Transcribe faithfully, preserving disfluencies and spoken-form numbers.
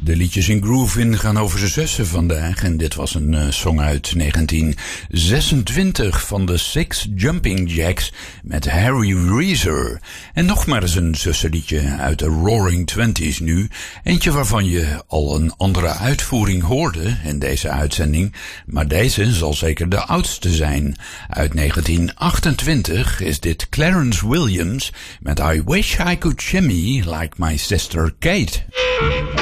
De liedjes in Groovin gaan over zijn zussen vandaag en dit was een uh, song uit negentien zesentwintig van de Six Jumping Jacks met Harry Reeser. En nog maar eens een zussenliedje uit de Roaring Twenties nu. Eentje waarvan je al een andere uitvoering hoorde in deze uitzending, maar deze zal zeker de oudste zijn. Uit negentien achtentwintig is dit Clarence Williams met I Wish I Could Shimmy Like My Sister Kate.